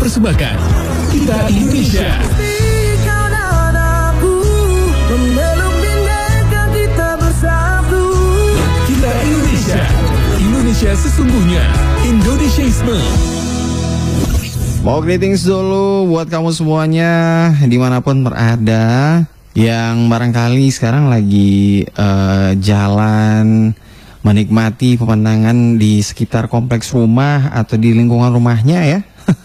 mempersembahkan Kita Indonesia. Kita Indonesia. Indonesia sesungguhnya. Indonesia-isme. Mau greetings dulu buat kamu semuanya dimanapun berada, yang barangkali sekarang lagi jalan menikmati pemandangan di sekitar kompleks rumah atau di lingkungan rumahnya ya.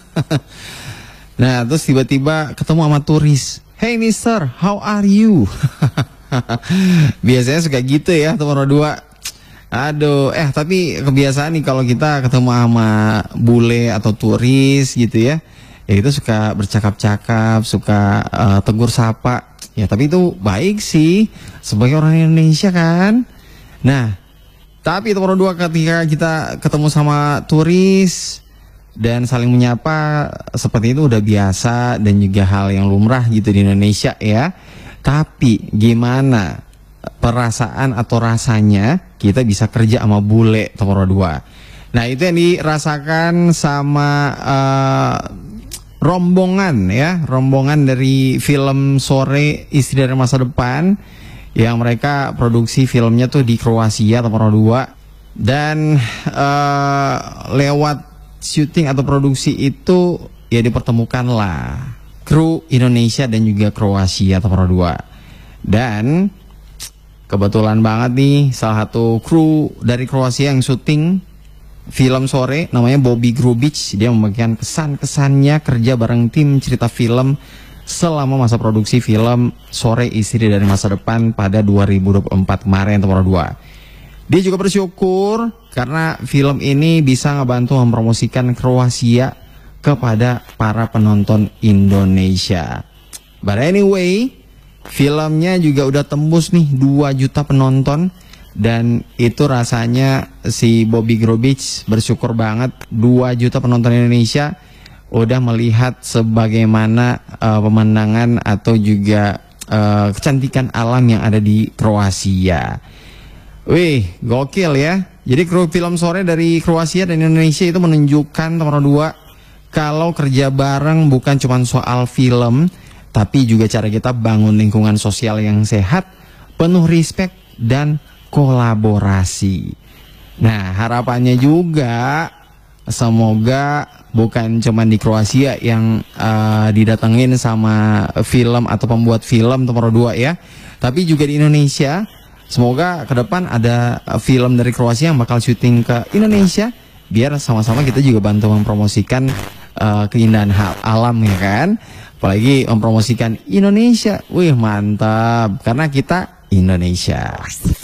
Nah terus tiba-tiba ketemu sama turis. Hey mister, how are you? Biasanya suka gitu ya teman dua. Aduh, tapi kebiasaan nih kalau kita ketemu sama bule atau turis gitu ya, ya itu suka bercakap-cakap, suka tegur sapa. Ya tapi itu baik sih sebagai orang Indonesia kan. Nah, tapi teman dua ketika kita ketemu sama turis dan saling menyapa seperti itu udah biasa dan juga hal yang lumrah gitu di Indonesia ya. Tapi gimana perasaan atau rasanya kita bisa kerja sama bule nomor 2. Nah itu yang dirasakan sama rombongan ya, rombongan dari film Sore Istri dari Masa Depan, yang mereka produksi filmnya tuh di Kroasia nomor 2. Dan lewat syuting atau produksi itu ya dipertemukanlah kru Indonesia dan juga Kroasia nomor 2. Dan kebetulan banget nih salah satu kru dari Kroasia yang syuting film Sore namanya Bobby Grubic. Dia membagikan kesan-kesannya kerja bareng tim cerita film selama masa produksi film Sore Istri dari Masa Depan pada 2024 kemarin nomor 2. Dia juga bersyukur karena film ini bisa ngebantu mempromosikan Kroasia kepada para penonton Indonesia. But anyway, filmnya juga udah tembus nih 2 juta penonton. Dan itu rasanya si Bobby Grubic bersyukur banget 2 juta penonton Indonesia udah melihat sebagaimana pemandangan atau juga kecantikan alam yang ada di Kroasia. Wih, gokil ya. Jadi kru film Sore dari Kroasia dan Indonesia itu menunjukkan nomor 2 kalau kerja bareng bukan cuma soal film, tapi juga cara kita bangun lingkungan sosial yang sehat, penuh respect dan kolaborasi. Nah harapannya juga semoga bukan cuma di Kroasia yang didatengin sama film atau pembuat film nomor 2 ya, tapi juga di Indonesia. Semoga ke depan ada film dari Kroasia yang bakal syuting ke Indonesia, biar sama-sama kita juga bantu mempromosikan keindahan alam ya kan. Apalagi mempromosikan Indonesia. Wih mantap, karena kita Indonesia.